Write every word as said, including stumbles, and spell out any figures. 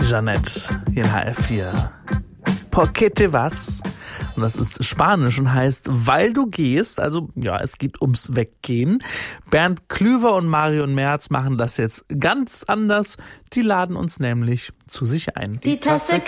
Jeanette, hier in H F vier. ¿Por qué te vas? Und das ist Spanisch und heißt, weil du gehst. Also ja, es geht ums Weggehen. Bernd Klüver und Marion Merz machen das jetzt ganz anders. Die laden uns nämlich zu sich ein. Die Tasse